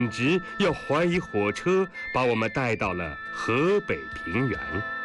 直要怀疑火车把我们带到了河北平原。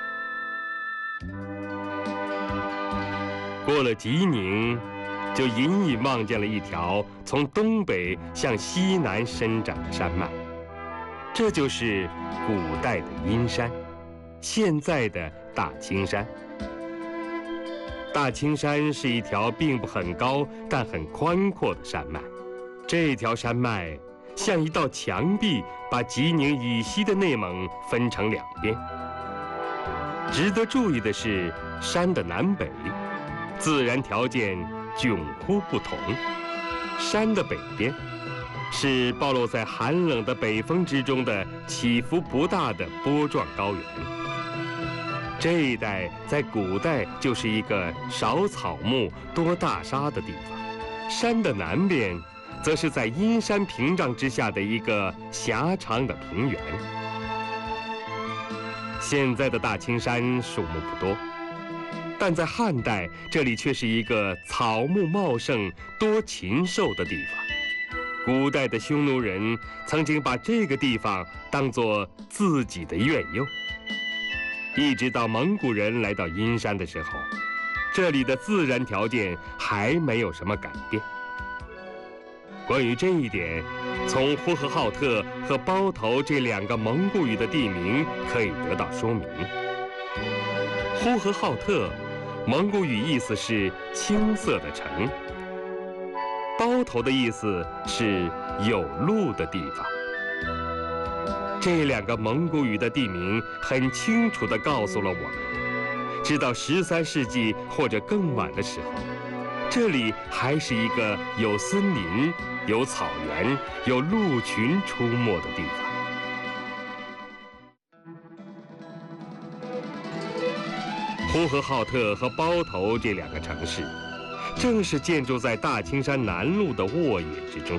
过了吉宁，就隐隐望见了一条从东北向西南伸展的山脉，这就是古代的阴山，现在的大青山。大青山是一条并不很高但很宽阔的山脉，这条山脉像一道墙壁，把吉宁以西的内蒙分成两边。值得注意的是，山的南北自然条件迥乎不同。山的北边是暴露在寒冷的北风之中的起伏不大的波状高原，这一带在古代就是一个少草木多大沙的地方。山的南边则是在阴山屏障之下的一个狭长的平原。现在的大青山树木不多，但在汉代这里却是一个草木茂盛多禽兽的地方。古代的匈奴人曾经把这个地方当作自己的院囿，一直到蒙古人来到阴山的时候，这里的自然条件还没有什么改变。关于这一点，从呼和浩特和包头这两个蒙古语的地名可以得到说明。呼和浩特蒙古语意思是青色的城，包头的意思是有路的地方。这两个蒙古语的地名很清楚地告诉了我们，直到13世纪或者更晚的时候，这里还是一个有森林、有草原、有鹿群出没的地方。呼和浩特和包头这两个城市，正是建筑在大青山南麓的沃野之中。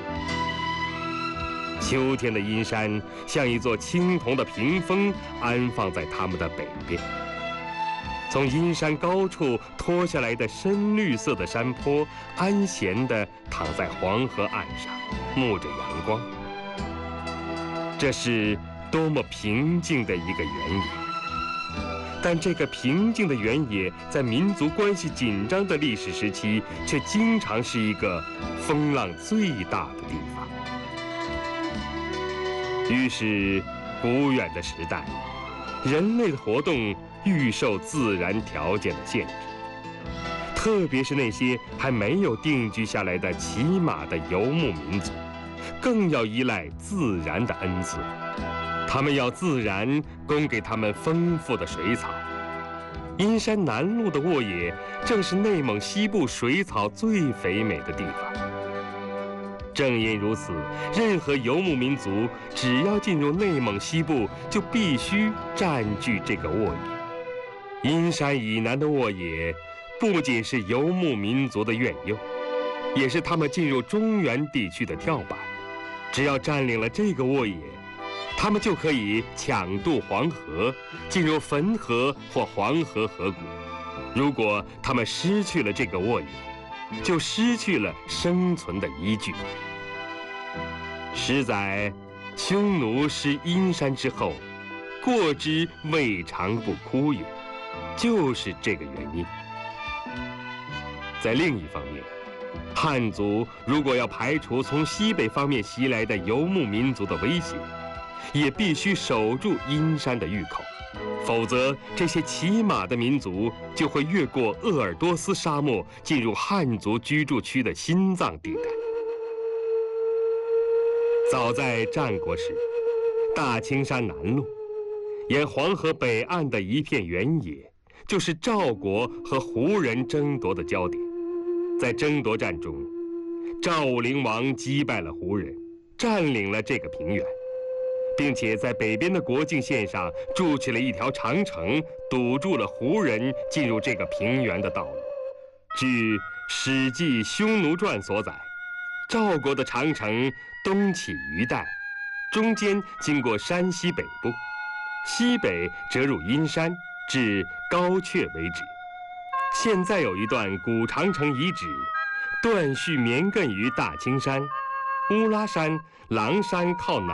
秋天的阴山像一座青铜的屏风，安放在它们的北边。从阴山高处拖下来的深绿色的山坡，安闲地躺在黄河岸上，沐着阳光。这是多么平静的一个原野！但这个平静的原野，在民族关系紧张的历史时期，却经常是一个风浪最大的地方。于是，古远的时代，人类的活动愈受自然条件的限制，特别是那些还没有定居下来的骑马的游牧民族，更要依赖自然的恩赐。他们要自然供给他们丰富的水草。阴山南麓的沃野，正是内蒙西部水草最肥美的地方。正因如此，任何游牧民族只要进入内蒙西部，就必须占据这个沃野。阴山以南的沃野，不仅是游牧民族的院囿，也是他们进入中原地区的跳板。只要占领了这个沃野，他们就可以抢渡黄河，进入汾河或黄河河谷。如果他们失去了这个沃野，就失去了生存的依据。史载，匈奴失阴山之后，过之未尝不哭也，就是这个原因。在另一方面，汉族如果要排除从西北方面袭来的游牧民族的威胁，也必须守住阴山的峪口，否则这些骑马的民族就会越过鄂尔多斯沙漠，进入汉族居住区的心脏地带。早在战国时，大青山南麓，沿黄河北岸的一片原野，就是赵国和胡人争夺的焦点。在争夺战中，赵武灵王击败了胡人，占领了这个平原，并且在北边的国境线上筑起了一条长城，堵住了胡人进入这个平原的道路。据《史记·匈奴传》所载，赵国的长城东起于代，中间经过山西北部，西北折入阴山，至高阙为止。现在有一段古长城遗址，断续绵亘于大青山、乌拉山、狼山靠南。